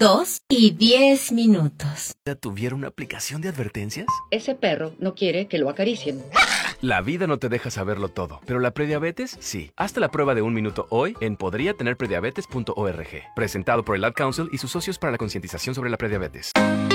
2:10. ¿Ya tuviera una aplicación de advertencias? Ese perro no quiere que lo acaricien. La vida no te deja saberlo todo, pero la prediabetes sí. Hazte la prueba de 1 minuto hoy en podriatenerprediabetes.org. Presentado por el Ad Council y sus socios para la concientización sobre la prediabetes.